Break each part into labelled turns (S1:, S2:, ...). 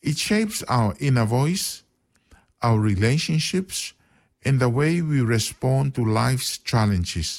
S1: It shapes our inner voice, our relationships, and the way we respond to life's challenges.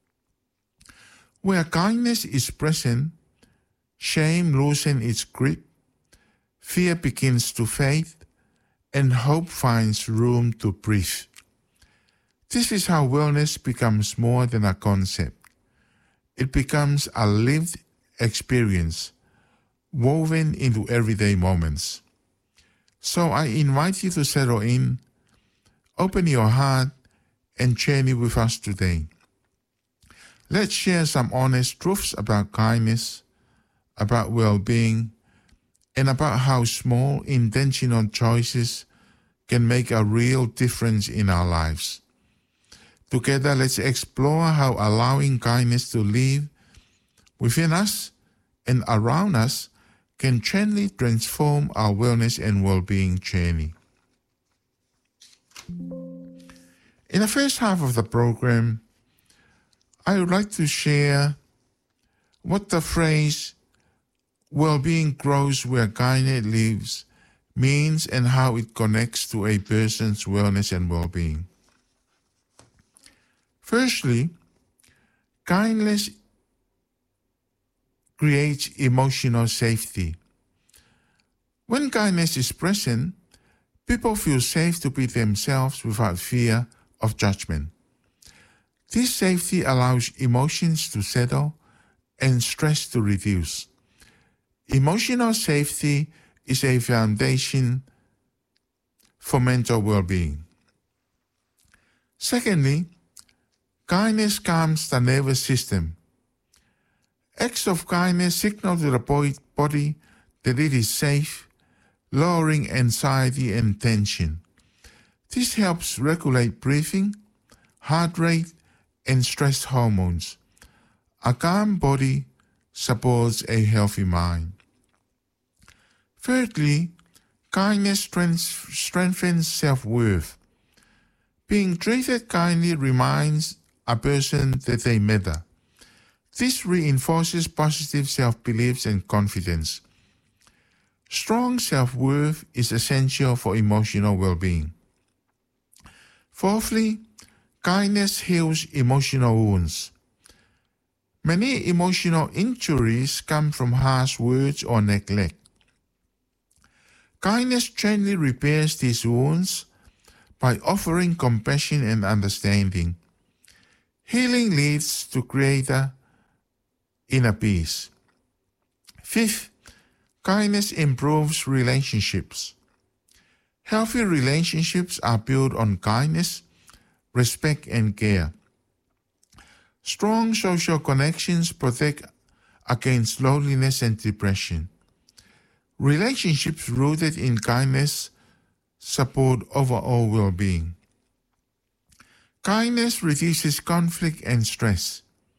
S1: Where kindness is present, shame loosens its grip, fear begins to fade, and hope finds room to breathe. This is how wellness becomes more than a concept. It becomes a lived experience, woven into everyday moments. So I invite you to settle in, open your heart, and journey with us today. Let's share some honest truths about kindness, about well-being, and about how small, intentional choices can make a real difference in our lives. Together, let's explore how allowing kindness to live within us and around us can gently transform our wellness and well-being journey. In the first half of the program, I would like to share what the phrase well-being grows where kindness lives means and how it connects to a person's wellness and well-being. Firstly, kindness creates emotional safety. When kindness is present, people feel safe to be themselves without fear of judgment. This safety allows emotions to settle and stress to reduce. Emotional safety is a foundation for mental well-being. Secondly, kindness calms the nervous system. Acts of kindness signal to the body that it is safe, lowering anxiety and tension. This helps regulate breathing, heart rate, and stress hormones. A calm body supports a healthy mind. Thirdly, kindness strengthens self-worth. Being treated kindly reminds a person that they matter. This reinforces positive self-beliefs and confidence. Strong self-worth is essential for emotional well-being. Fourthly, kindness heals emotional wounds. Many emotional injuries come from harsh words or neglect. Kindness gently repairs these wounds by offering compassion and understanding. Healing leads to greater inner peace. Fifth, kindness improves relationships. Healthy relationships are built on kindness, respect, and care. Strong social connections protect against loneliness and depression. Relationships rooted in kindness support overall well-being. Kindness reduces conflict and stress.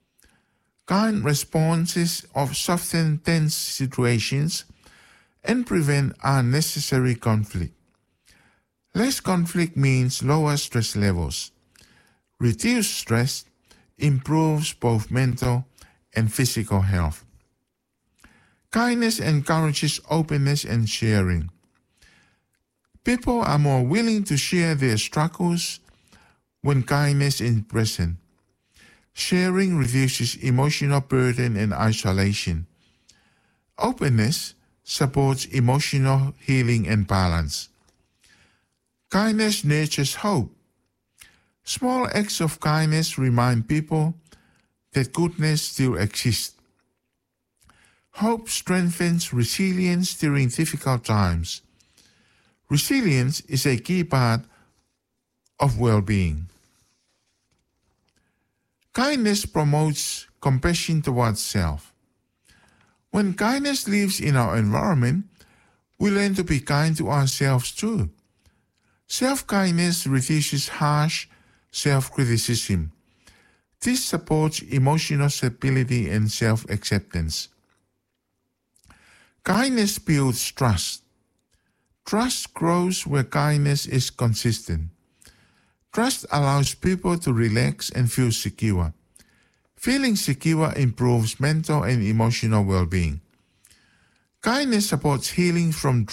S1: Kind responses soften tense situations and prevent unnecessary conflict. Less conflict means lower stress levels. Reduced stress improves both mental and physical health. Kindness encourages openness and sharing. People are more willing to share their struggles when kindness is present. Sharing reduces emotional burden and isolation. Openness supports emotional healing and balance. Kindness nurtures hope. Small acts of kindness remind people that goodness still exists. Hope strengthens resilience during difficult times. Resilience is a key part of well-being. Kindness promotes compassion towards self. When kindness lives in our environment, we learn to be kind to ourselves too. Self-kindness reduces harsh self-criticism. This supports emotional stability and self-acceptance. Kindness builds trust. Trust grows where kindness is consistent. Trust allows people to relax and feel secure. Feeling secure improves mental and emotional well-being. Kindness supports healing from